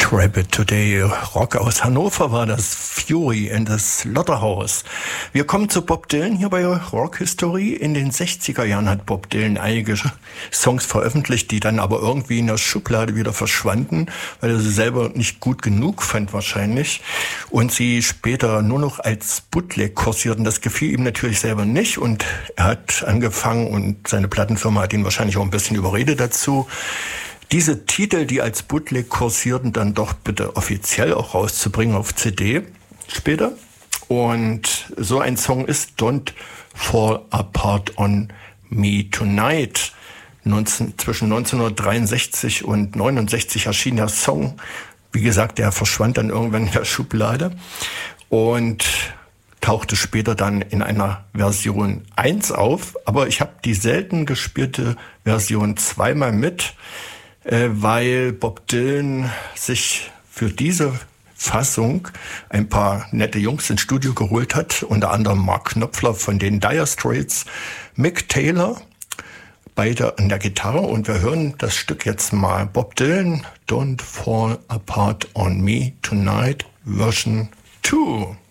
Rabbit Today. Rock aus Hannover war das, Fury and the Slaughterhouse. Wir kommen zu Bob Dylan hier bei Rock History. In den 60er Jahren hat Bob Dylan einige Songs veröffentlicht, die dann aber irgendwie in der Schublade wieder verschwanden, weil er sie selber nicht gut genug fand wahrscheinlich. Und sie später nur noch als Bootleg kursierten. Das gefiel ihm natürlich selber nicht und er hat angefangen und seine Plattenfirma hat ihn wahrscheinlich auch ein bisschen überredet dazu, diese Titel, die als Bootleg kursierten, dann doch bitte offiziell auch rauszubringen auf CD später. Und so ein Song ist Don't Fall Apart on Me Tonight. Zwischen 1963 und 69 erschien der Song. Wie gesagt, der verschwand dann irgendwann in der Schublade und tauchte später dann in einer Version 1 auf. Aber ich habe die selten gespielte Version zweimal mit, weil Bob Dylan sich für diese Fassung ein paar nette Jungs ins Studio geholt hat, unter anderem Mark Knopfler von den Dire Straits, Mick Taylor, beide an der Gitarre, und wir hören das Stück jetzt mal. Bob Dylan, Don't Fall Apart on Me Tonight, Version 2.